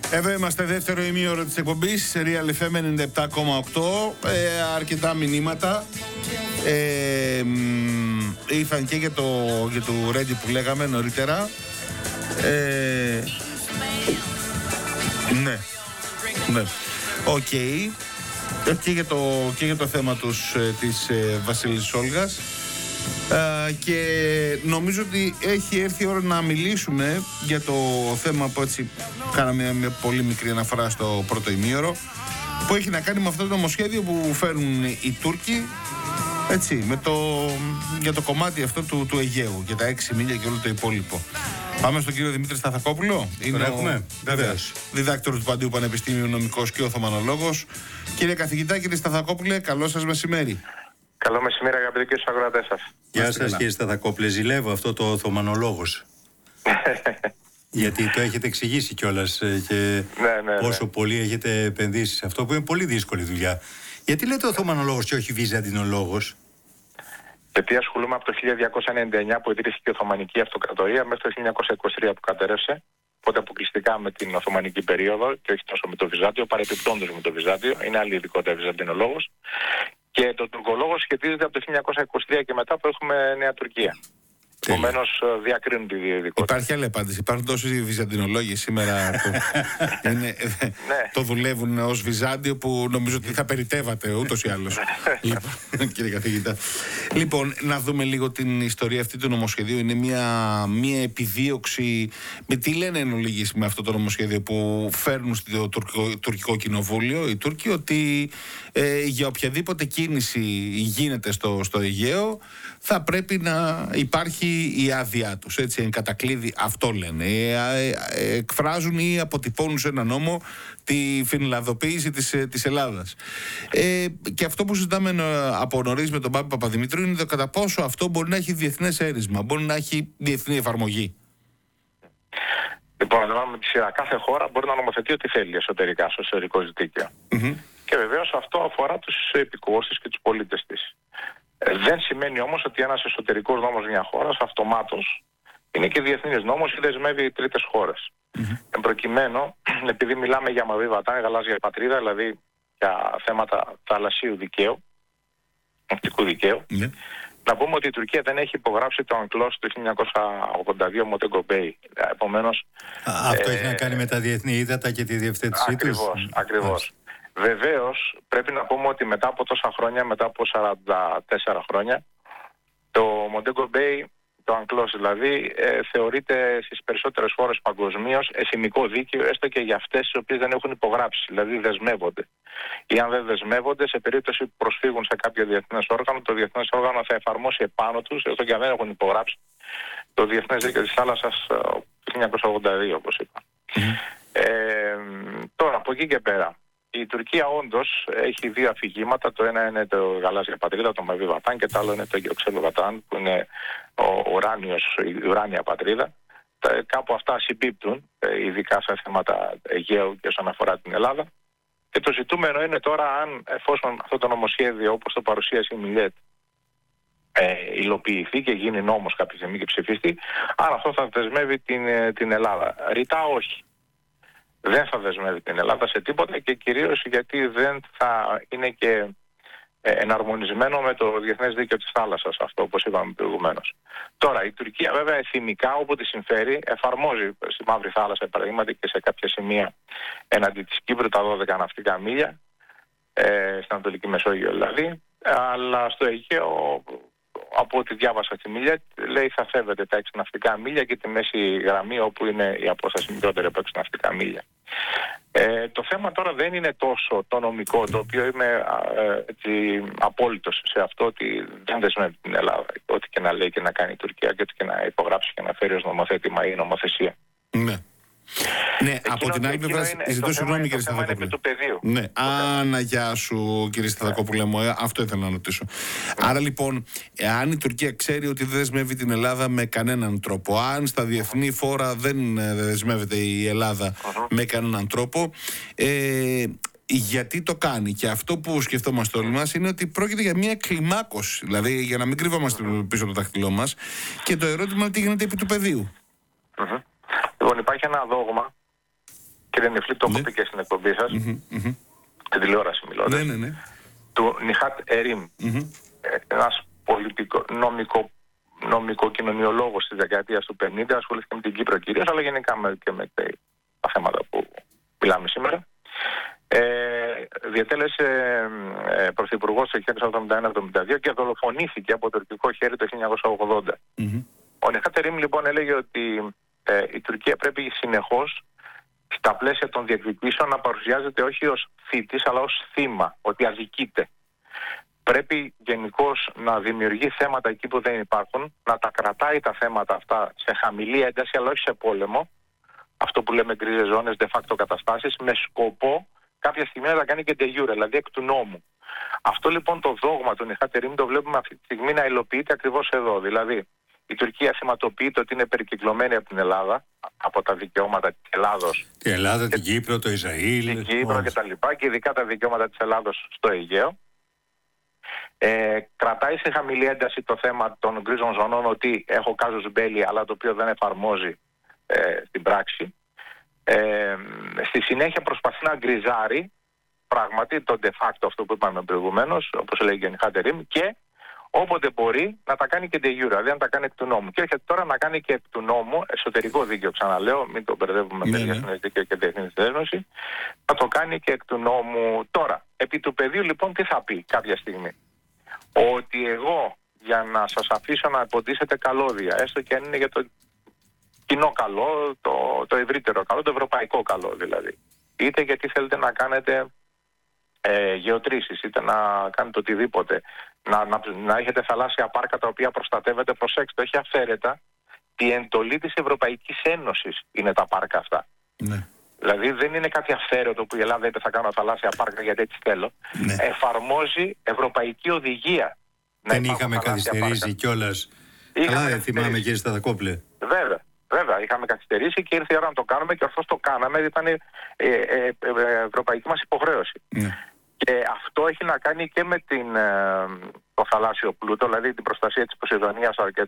Εδώ είμαστε, δεύτερο ημίωρο της εκπομπής Real FM 97,8. Αρκετά μηνύματα. Ήρθαν και για το Ready που λέγαμε νωρίτερα. Ναι. Οκ. Και για το θέμα της Βασίλης Όλγας. Και νομίζω ότι έχει έρθει η ώρα να μιλήσουμε για το θέμα που έτσι κάναμε μια πολύ μικρή αναφορά στο πρώτο ημίωρο, που έχει να κάνει με αυτό το νομοσχέδιο που φέρνουν οι Τούρκοι, έτσι, για το κομμάτι αυτό του Αιγαίου, για τα 6 μίλια και όλο το υπόλοιπο. Πάμε στον κύριο Δημήτρη Σταθακόπουλο. Είναι έχουμε, βεβαίως, διδάκτορος του Παντίου Πανεπιστήμιου, νομικός και Οθωμανολόγος. Κύριε καθηγητά, κύριε Σταθακόπουλε, καλό σας μεσημέρι. Καλό μεσημέρι, αγαπητοί και στους ακροατές σας. Γεια σας, κύριε Σταθακόπουλε. Ζηλεύω αυτό το Οθωμανολόγος. Γιατί το έχετε εξηγήσει κιόλας και πόσο πολύ έχετε επενδύσει σε αυτό που είναι πολύ δύσκολη δουλειά. Γιατί λέτε Οθωμανολόγος και όχι Βυζαντινολόγος? Γιατί ασχολούμαι από το 1299 που ιδρύθηκε η Οθωμανική Αυτοκρατορία μέχρι το 1923 που κατέρευσε. Οπότε αποκλειστικά με την Οθωμανική περίοδο και όχι τόσο με το Βυζάντιο, παρεπιπτόντως με το Βυζάντιο. Είναι άλλη ειδικότητα Βυζαντινολόγος. Και το τουρκολόγο σχετίζεται από το 1923 και μετά που έχουμε Νέα Τουρκία. Επομένως διακρίνουν τη ειδικότητα. Υπάρχει άλλη απάντηση. Υπάρχουν τόσοι Βυζαντινολόγοι σήμερα το δουλεύουν ως Βυζάντιο που νομίζω ότι θα περιτεύατε ούτως ή άλλως. Κύριε καθηγητά. Λοιπόν, να δούμε λίγο την ιστορία αυτή του νομοσχεδίου. Είναι μια επιδίωξη. Με τι λένε εν ολίγης με αυτό το νομοσχέδιο που φέρνουν στο τουρκικό κοινοβούλιο οι Τούρκοι, ότι για οποιαδήποτε κίνηση γίνεται στο Αιγαίο θα πρέπει να υπάρχει η άδειά τους, έτσι, εν κατακλείδη, αυτό λένε. Εκφράζουν ή αποτυπώνουν σε ένα νόμο τη φινλανδοποίηση της Ελλάδας. Και αυτό που συζητάμε από νωρίς με τον Πάπη Παπαδημητρίου είναι το κατά πόσο αυτό μπορεί να έχει διεθνές έρισμα, μπορεί να έχει διεθνή εφαρμογή. Λοιπόν, με τη σειρά. Κάθε χώρα μπορεί να νομοθετεί ό,τι θέλει εσωτερικά, στο εσωτερικό δίκαιο. Και βεβαίως αυτό αφορά τους υπηκόους της και τους πολίτες της. Δεν σημαίνει όμως ότι ένας εσωτερικός νόμος μια χώρας αυτομάτως είναι και διεθνής νόμος ή δεσμεύει τρίτες χώρες. Εν προκειμένου, επειδή μιλάμε για μαύρη βατάν, γαλάζια πατρίδα, δηλαδή για θέματα θαλασσίου δικαίου, ναυτικού δικαίου, να πούμε ότι η Τουρκία δεν έχει υπογράψει το UNCLOS του 1982 Montego Bay. Επομένως, αυτό έχει να κάνει με τα διεθνή ύδατα και τη διευθέτησή τους. Ακριβώς. Βεβαίως, πρέπει να πούμε ότι μετά από τόσα χρόνια, μετά από 44 χρόνια, το Montego Bay, το UNCLOS δηλαδή, θεωρείται στις περισσότερες χώρες παγκοσμίως εθνικό δίκαιο, έστω και για αυτές τις οποίες δεν έχουν υπογράψει, δηλαδή δεσμεύονται. Ή αν δεν δεσμεύονται, σε περίπτωση που προσφύγουν σε κάποιο διεθνές όργανο, το διεθνές όργανο θα εφαρμόσει επάνω τους, έστω και αν δεν έχουν υπογράψει, το Διεθνές Δίκαιο της Θάλασσας το 1982, όπως είπα. Τώρα, από εκεί και πέρα, η Τουρκία όντως έχει δύο αφηγήματα. Το ένα είναι το γαλάζια πατρίδα, το Μαβί Βατάν, και το άλλο είναι το Γεωξέλο Βατάν, που είναι η ουράνια πατρίδα. Κάπου αυτά συμπίπτουν, ειδικά σε θέματα Αιγαίου και όσον αφορά την Ελλάδα. Και το ζητούμενο είναι τώρα αν, εφόσον αυτό το νομοσχέδιο, όπως το παρουσίασε η Μιλιέτ, υλοποιηθεί και γίνει νόμος κάποια στιγμή και ψηφιστεί, αν αυτό θα δεσμεύει την Ελλάδα. Ρητά όχι. Δεν θα δεσμεύει την Ελλάδα σε τίποτα, και κυρίως γιατί δεν θα είναι και εναρμονισμένο με το Διεθνές Δίκαιο της Θάλασσας, αυτό, όπως είπαμε προηγουμένως. Τώρα, η Τουρκία βέβαια εθνικά, όπου τη συμφέρει, εφαρμόζει στη Μαύρη Θάλασσα, παραδείγματι, και σε κάποια σημεία εναντί της Κύπρου τα 12 ναυτικά μίλια, στην Ανατολική Μεσόγειο δηλαδή, αλλά στο Αιγαίο, από ό,τι διάβασα στη Μιλιέτ, λέει θα σέβεται τα 6 ναυτικά μίλια και τη μέση γραμμή όπου είναι η απόσταση μικρότερη από 6 ναυτικά μίλια. Το θέμα τώρα δεν είναι τόσο το νομικό, το οποίο είμαι απόλυτος σε αυτό, ότι δεν δεσμεύει την Ελλάδα, ό,τι και να λέει και να κάνει η Τουρκία και ό,τι και να υπογράψει και να φέρει ως νομοθέτημα ή νομοθεσία. Ναι, από την άλλη πλευρά, ζητώ συγγνώμη κύριε Σταθακόπουλε. Ναι, γεια σου κύριε Σταθακόπουλε μου, αυτό ήθελα να ρωτήσω. Άρα λοιπόν, αν η Τουρκία ξέρει ότι δεν δεσμεύει την Ελλάδα με κανέναν τρόπο, αν στα διεθνή φόρα δεν δεσμεύεται η Ελλάδα με κανέναν τρόπο, γιατί το κάνει? Και αυτό που σκεφτόμαστε όλοι μας είναι ότι πρόκειται για μια κλιμάκωση, δηλαδή για να μην κρύβαμαστε πίσω από το δάχτυλό μας, και το ερώτημα είναι τι γίνεται επί του πεδίου. Λοιπόν, υπάρχει ένα δόγμα Κύριε Νιφλή, το έχω πει και στην εκπομπή σας, στην τηλεόραση μιλώντας, του Νιχάτ Ερίμ, ένας νομικοκοινωνιολόγος της δεκαετίας του 50, ασχολήθηκε με την Κύπρο κυρίως, αλλά γενικά και με τα θέματα που μιλάμε σήμερα. Διατέλεσε πρωθυπουργός το 1971-1972 και δολοφονήθηκε από τουρκικό χέρι το 1980. Ο Νιχάτ Ερίμ λοιπόν έλεγε ότι η Τουρκία πρέπει συνεχώς στα πλαίσια των διεκδικήσεων να παρουσιάζεται όχι ως θήτης αλλά ως θύμα, ότι αδικείται. Πρέπει γενικώς να δημιουργεί θέματα εκεί που δεν υπάρχουν, να τα κρατάει τα θέματα αυτά σε χαμηλή ένταση αλλά όχι σε πόλεμο, αυτό που λέμε γκρίζες ζώνες, de facto καταστάσεις, με σκοπό κάποια στιγμή να τα κάνει και de jure, δηλαδή εκ του νόμου. Αυτό λοιπόν το δόγμα του Νιχάτ Ερίμ το βλέπουμε αυτή τη στιγμή να υλοποιείται ακριβώς εδώ. Δηλαδή η Τουρκία θυματοποιείται ότι είναι περικυκλωμένη από την Ελλάδα, από τα δικαιώματα της Ελλάδος. Την Ελλάδα, την Κύπρο, το Ισραήλ. Την Κύπρο κτλ. Και ειδικά τα δικαιώματα της Ελλάδος στο Αιγαίο. Κρατάει σε χαμηλή ένταση το θέμα των γκρίζων ζωνών, ότι έχω κάζους μπέλι, αλλά το οποίο δεν εφαρμόζει στην πράξη. Στη συνέχεια προσπαθεί να γκριζάρει πράγματι το de facto, αυτό που είπαμε προηγουμένως, όπως λέγει ο Νιχάτ Ερίμ, και όποτε μπορεί να τα κάνει και de jure, δηλαδή να τα κάνει εκ του νόμου. Και έρχεται τώρα να κάνει και εκ του νόμου, εσωτερικό δίκαιο, ξαναλέω, μην το μπερδεύουμε με διεθνές δίκαιο και διεθνής δέσμευση, θα το κάνει και εκ του νόμου. Τώρα, επί του πεδίου λοιπόν τι θα πει κάποια στιγμή? Ότι εγώ για να σας αφήσω να ποντίσετε καλώδια, έστω και αν είναι για το κοινό καλό, το ευρύτερο καλό, το ευρωπαϊκό καλό δηλαδή, είτε γιατί θέλετε να κάνετε γεωτρήσεις, είτε να κάνετε οτιδήποτε, να έχετε θαλάσσια πάρκα τα οποία προστατεύετε, προσέξτε, όχι αυθαίρετα, τη εντολή της Ευρωπαϊκής Ένωσης είναι τα πάρκα αυτά. Ναι. Δηλαδή δεν είναι κάτι αυθαίρετο που η Ελλάδα είπε θα κάνω θαλάσσια πάρκα γιατί έτσι θέλω. Ναι. Εφαρμόζει ευρωπαϊκή οδηγία. Δεν είχαμε καθυστερήσει κιόλας. Καλά, θυμάμαι κύριε Σταθακόπουλε. Βέβαια, είχαμε καθυστερήσει και ήρθε η ώρα να το κάνουμε και ορθώς το κάναμε, ήταν ευρωπαϊκή μας υποχρέωση. Ναι. Και αυτό έχει να κάνει και με το θαλάσσιο πλούτο, δηλαδή την προστασία της Ποσειδονίας και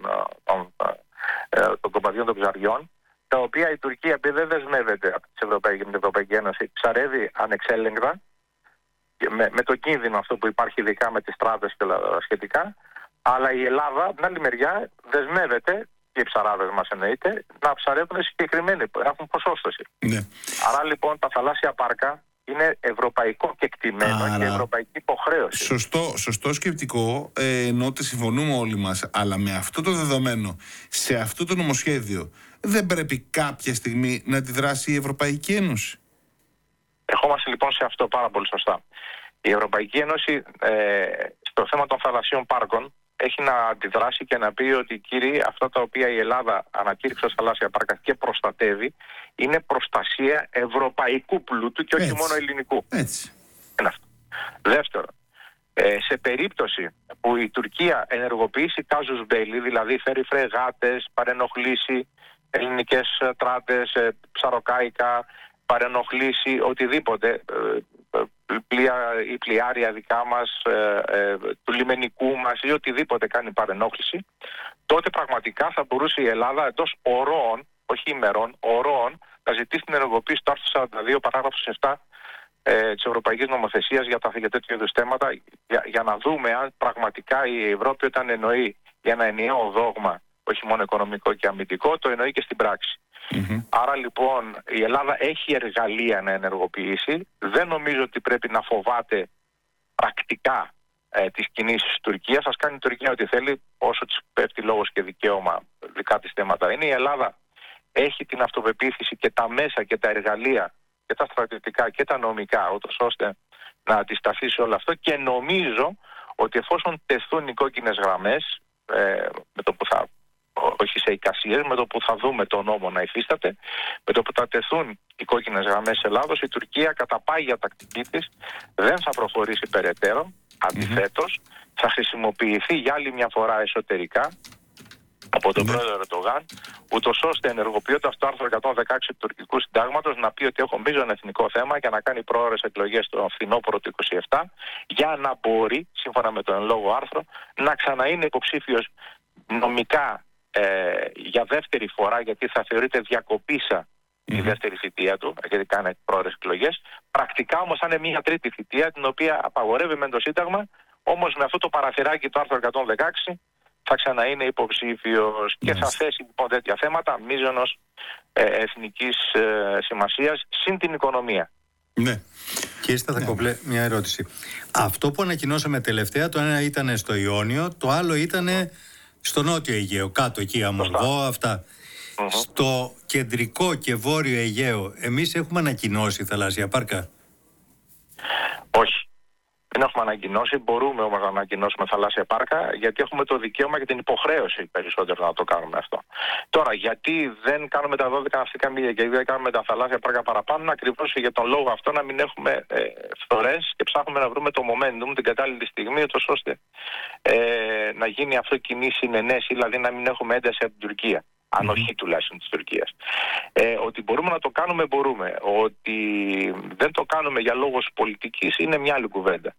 των κοπαδιών των ψαριών, τα οποία η Τουρκία, επειδή δεν δεσμεύεται από την Ευρωπαϊκή Ένωση, ψαρεύει ανεξέλεγκτα, με το κίνδυνο αυτό που υπάρχει ειδικά με τις στράτες και τα σχετικά, αλλά η Ελλάδα από την άλλη μεριά δεσμεύεται, και οι ψαράδες μας εννοείται, να ψαρεύουν συγκεκριμένοι, έχουν ποσόστοση. Ναι. Άρα λοιπόν τα θαλάσσια πάρκα είναι ευρωπαϊκό κεκτημένο και ευρωπαϊκή υποχρέωση. Σωστό σκεπτικό, ενώ ότι συμφωνούμε όλοι μας, αλλά με αυτό το δεδομένο, σε αυτό το νομοσχέδιο, δεν πρέπει κάποια στιγμή να αντιδράσει η Ευρωπαϊκή Ένωση? Ερχόμαστε λοιπόν σε αυτό πάρα πολύ σωστά. Η Ευρωπαϊκή Ένωση στο θέμα των θαλασσίων πάρκων έχει να αντιδράσει και να πει ότι κύριοι, αυτά τα οποία η Ελλάδα ανακήρυξε ως θαλάσσια πάρκα και προστατεύει είναι προστασία ευρωπαϊκού πλούτου και όχι μόνο ελληνικού. Έτσι. Είναι αυτό. Δεύτερο, σε περίπτωση που η Τουρκία ενεργοποιήσει κάζους μπέλι, δηλαδή φέρει φρεγάτες, παρενοχλήσει ελληνικές τράτες, ψαροκάικα, παρενοχλήσει οτιδήποτε, η πλοιάρια δικά μας, του λιμενικού μας ή οτιδήποτε κάνει παρενόχληση, τότε πραγματικά θα μπορούσε η Ελλάδα εντός ωρών, όχι ημερών, ωρών, να ζητήσει την ενεργοποίηση του άρθρου 42 παράγραφος 7 της Ευρωπαϊκής Νομοθεσίας για τέτοιου είδους θέματα, για να δούμε αν πραγματικά η Ευρώπη, όταν εννοεί για ένα ενιαίο δόγμα, όχι μόνο οικονομικό και αμυντικό, το εννοεί και στην πράξη. Άρα λοιπόν η Ελλάδα έχει εργαλεία να ενεργοποιήσει. Δεν νομίζω ότι πρέπει να φοβάται πρακτικά τις κινήσεις της Τουρκίας. Ας κάνει η Τουρκία ό,τι θέλει, όσο της πέφτει λόγος και δικαίωμα, δικά της θέματα είναι. Η Ελλάδα έχει την αυτοπεποίθηση και τα μέσα και τα εργαλεία και τα στρατιωτικά και τα νομικά, ούτως ώστε να αντισταθεί σε όλο αυτό, και νομίζω ότι εφόσον τεθούν οι κόκκινες γραμμές, με το που θα, όχι σε εικασίες, με το που θα δούμε τον νόμο να υφίσταται, με το που θα τεθούν οι κόκκινες γραμμές της Ελλάδος, η Τουρκία κατά πάγια τακτική της δεν θα προχωρήσει περαιτέρω. Αντιθέτως, θα χρησιμοποιηθεί για άλλη μια φορά εσωτερικά από τον πρόεδρο Ερντογάν, ούτως ώστε ενεργοποιώντας το άρθρο 116 του τουρκικού συντάγματος να πει ότι έχω μείζον εθνικό θέμα και να κάνει πρόορες εκλογές το φθινόπωρο του 27, για να μπορεί, σύμφωνα με το εν λόγω άρθρο, να ξαναείνει υποψήφιος νομικά για δεύτερη φορά, γιατί θα θεωρείται διακοπήσα τη δεύτερη θητεία του, γιατί κάνει πρόορες εκλογές. Πρακτικά όμως θα είναι μια τρίτη θητεία, την οποία απαγορεύει μεν το Σύνταγμα, όμως με αυτό το παραθυράκι του άρθρου 116 θα ξαναείνε υποψήφιος και θα θέσει λοιπόν τέτοια θέματα μείζωνος εθνικής σημασίας συν την οικονομία. Ναι. Κύριε Σταθακόπουλε, μια ερώτηση. Αυτό που ανακοινώσαμε τελευταία, το ένα ήταν στο Ιόνιο, το άλλο ήταν στο Νότιο Αιγαίο, κάτω εκεί, Αμοργό, αυτά. Στο κεντρικό και βόρειο Αιγαίο, εμείς έχουμε ανακοινώσει θαλάσσια πάρκα? Όχι. Δεν έχουμε ανακοινώσει, μπορούμε όμως να ανακοινώσουμε θαλάσσια πάρκα, γιατί έχουμε το δικαίωμα και την υποχρέωση περισσότερο να το κάνουμε αυτό. Τώρα, γιατί δεν κάνουμε τα 12 ναυτικά μίλια και δεν κάνουμε τα θαλάσσια πάρκα παραπάνω, ακριβώς για τον λόγο αυτό να μην έχουμε φθορές και ψάχνουμε να βρούμε το momentum, την κατάλληλη στιγμή, ώστε να γίνει αυτό κοινή συνενέση, δηλαδή να μην έχουμε ένταση από την Τουρκία. Αν όχι τουλάχιστον της Τουρκίας. Ότι μπορούμε να το κάνουμε, μπορούμε. Ότι δεν το κάνουμε για λόγους πολιτικής είναι μια άλλη κουβέντα.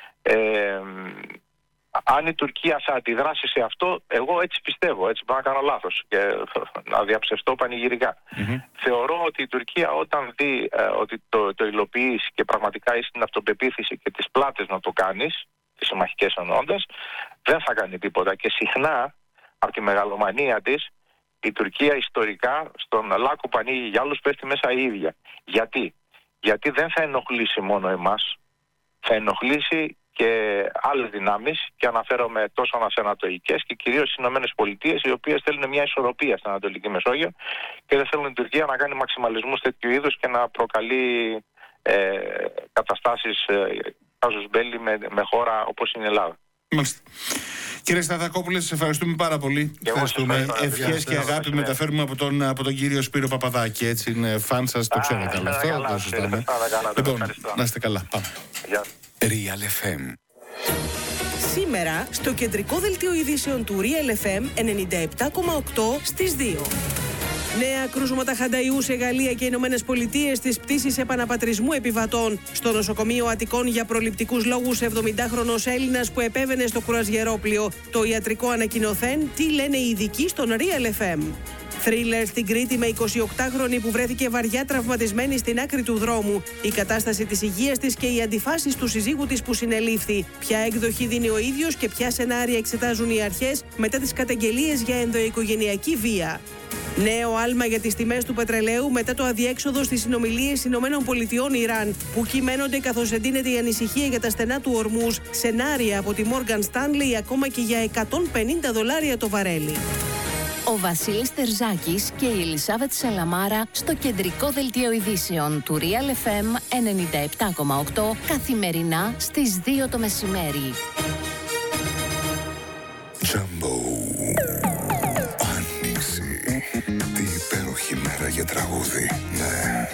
Αν η Τουρκία θα αντιδράσει σε αυτό, εγώ έτσι πιστεύω, έτσι μπορώ να κάνω λάθος και να διαψευστώ πανηγυρικά. Θεωρώ ότι η Τουρκία όταν δει ότι το υλοποιείς και πραγματικά είσαι στην αυτοπεποίθηση και τις πλάτες να το κάνεις, τις συμμαχικές εννοώντας, δεν θα κάνει τίποτα. Και συχνά από τη μεγαλομανία της, η Τουρκία ιστορικά στον λάκκο που ανοίγει για άλλους πέφτει μέσα η ίδια. Γιατί δεν θα ενοχλήσει μόνο εμάς, θα ενοχλήσει και άλλες δυνάμεις, και αναφέρομαι τόσο ανατολικές και κυρίως στις Ηνωμένες Πολιτείες, οι οποίες θέλουν μια ισορροπία στην Ανατολική Μεσόγειο και δεν θέλουν η Τουρκία να κάνει μαξιμαλισμούς τέτοιου είδους και να προκαλεί καταστάσεις κάζους μπέλι με χώρα όπως είναι η Ελλάδα. Μάλιστα. Κύριε Σταθακόπουλε, σας ευχαριστούμε πάρα πολύ. Ευχαριστούμε. Ευχές και αγάπη μεταφέρουμε από τον κύριο Σπύρο Παπαδάκη. Έτσι είναι φαν σας, το ξέρετε άλλο αυτό. Λοιπόν, να είστε καλά. Πάμε. Real FM. Σήμερα στο κεντρικό δελτίο ειδήσεων του Real FM 97,8 στις 2. Νέα κρούσματα χανταϊού σε Γαλλία και Ηνωμένες Πολιτείες στις πτήσεις επαναπατρισμού επιβατών. Στο νοσοκομείο Αττικών για προληπτικούς λόγους 70χρονος Έλληνας που επέβαινε στο κρουαζιερόπλοιο. Το ιατρικό ανακοινωθέν, τι λένε οι ειδικοί στον Real FM. Θρίλερ στην Κρήτη με 28χρονη που βρέθηκε βαριά τραυματισμένη στην άκρη του δρόμου. Η κατάσταση της υγείας της και οι αντιφάσεις του συζύγου της που συνελήφθη. Ποια έκδοχη δίνει ο ίδιος και ποια σενάρια εξετάζουν οι αρχές μετά τις καταγγελίες για ενδοοικογενειακή βία. Νέο άλμα για τις τιμές του πετρελαίου μετά το αδιέξοδο στις συνομιλίες ΗΠΑ-Ιράν, που κυμαίνονται καθώς εντείνεται η ανησυχία για τα στενά του Ορμούζ. Σενάρια από τη Morgan Stanley ακόμα και για $150 το βαρέλι. Ο Βασίλης Τερζάκης και η Ελισάβετ Σαλαμάρα στο κεντρικό δελτίο ειδήσεων του Real FM 97,8 καθημερινά στις 2 το μεσημέρι. Jumbo. Άνοιξη. Τι υπέροχη μέρα για τραγούδι. Ναι.